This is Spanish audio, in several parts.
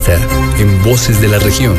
En Voces de la Región.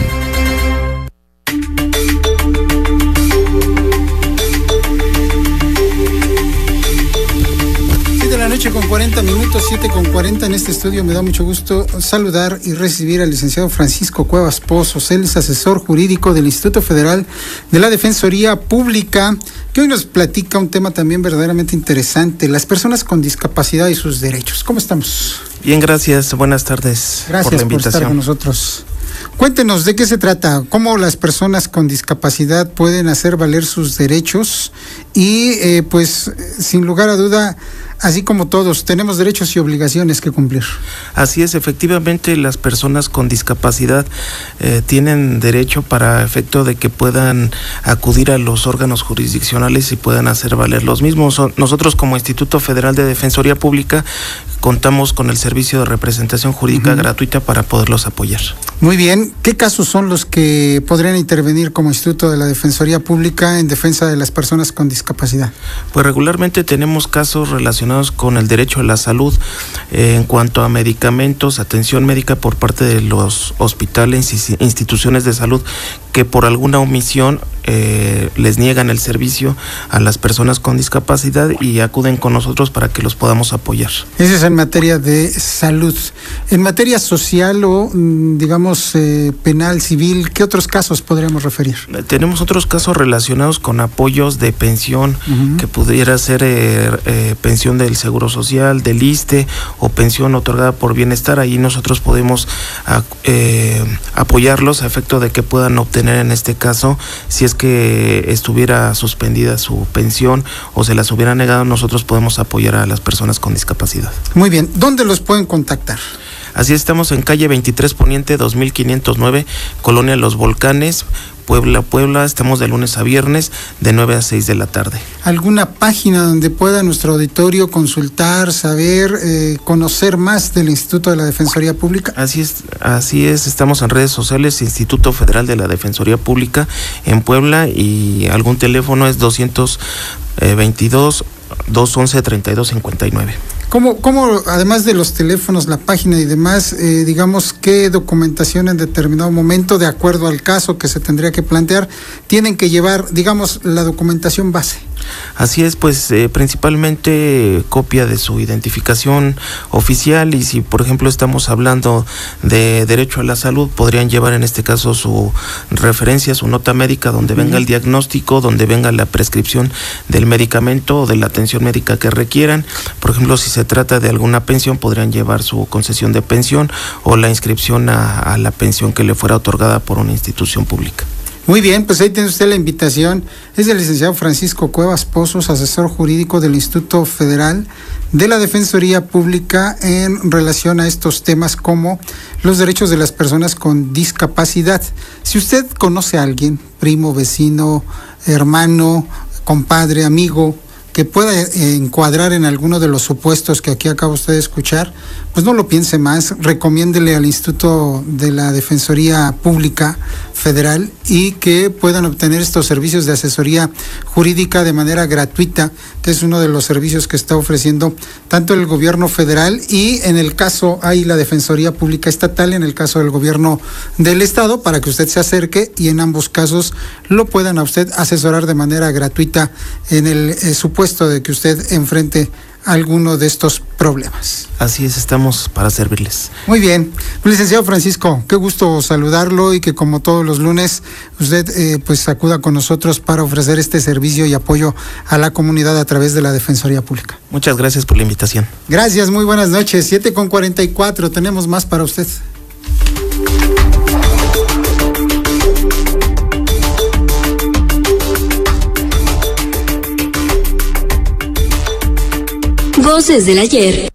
7:40 AM, 7:40 en este estudio. Me da mucho gusto saludar y recibir al licenciado Francisco Cuevas Pozos. Él es asesor jurídico del Instituto Federal de la Defensoría Pública, que hoy nos platica un tema también verdaderamente interesante: las personas con discapacidad y sus derechos. ¿Cómo estamos? Bien, gracias. Buenas tardes. Gracias por la invitación. Por estar con nosotros. Cuéntenos de qué se trata, cómo las personas con discapacidad pueden hacer valer sus derechos y pues sin lugar a duda, así como todos, tenemos derechos y obligaciones que cumplir. Así es, efectivamente las personas con discapacidad tienen derecho para efecto de que puedan acudir a los órganos jurisdiccionales y puedan hacer valer los mismos. Nosotros como Instituto Federal de Defensoría Pública contamos con el servicio de representación jurídica gratuita para poderlos apoyar. Muy bien, ¿qué casos son los que podrían intervenir como Instituto de la Defensoría Pública en defensa de las personas con discapacidad? Pues regularmente tenemos casos relacionados con el derecho a la salud en cuanto a medicamentos, atención médica por parte de los hospitales y instituciones de salud que por alguna omisión les niegan el servicio a las personas con discapacidad y acuden con nosotros para que los podamos apoyar. Eso es en materia de salud. En materia social o digamos penal, civil, ¿qué otros casos podríamos referir? Tenemos otros casos relacionados con apoyos de pensión, que pudiera ser pensión del Seguro Social, del ISSSTE o pensión otorgada por bienestar. Ahí nosotros podemos apoyarlos a efecto de que puedan obtener en este caso, si es que estuviera suspendida su pensión o se las hubiera negado, nosotros podemos apoyar a las personas con discapacidad. Muy bien, ¿dónde los pueden contactar? Así estamos en calle 23 Poniente 2509, Colonia Los Volcanes, Puebla, estamos de lunes a viernes de 9 a 6 de la tarde. ¿Alguna página donde pueda nuestro auditorio consultar, saber, conocer más del Instituto de la Defensoría Pública? Así es, estamos en redes sociales, Instituto Federal de la Defensoría Pública en Puebla, y algún teléfono es 222-211-3259. ¿Cómo, además de los teléfonos, la página y demás, digamos, qué documentación en determinado momento, de acuerdo al caso que se tendría que plantear, tienen que llevar, digamos, la documentación base? Así es, pues principalmente copia de su identificación oficial, y si por ejemplo estamos hablando de derecho a la salud, podrían llevar en este caso su referencia, su nota médica donde venga el diagnóstico, donde venga la prescripción del medicamento o de la atención médica que requieran. Por ejemplo, si se trata de alguna pensión, podrían llevar su concesión de pensión o la inscripción a la pensión que le fuera otorgada por una institución pública. Muy bien, pues ahí tiene usted la invitación. Es el licenciado Francisco Cuevas Pozos, asesor jurídico del Instituto Federal de la Defensoría Pública en relación a estos temas como los derechos de las personas con discapacidad. Si usted conoce a alguien, primo, vecino, hermano, compadre, amigo, que pueda encuadrar en alguno de los supuestos que aquí acaba usted de escuchar, pues no lo piense más, recomiéndele al Instituto de la Defensoría Pública Federal y que puedan obtener estos servicios de asesoría jurídica de manera gratuita, que es uno de los servicios que está ofreciendo tanto el gobierno federal y en el caso hay la Defensoría Pública Estatal, en el caso del gobierno del estado, para que usted se acerque y en ambos casos lo puedan a usted asesorar de manera gratuita en el supuesto de que usted enfrente alguno de estos problemas. Así es, estamos para servirles. Muy bien, licenciado Francisco, qué gusto saludarlo y que como todos los lunes usted pues acuda con nosotros para ofrecer este servicio y apoyo a la comunidad a través de la Defensoría Pública. Muchas gracias por la invitación. Gracias, muy buenas noches. 7:44, tenemos más para usted. Voces del ayer.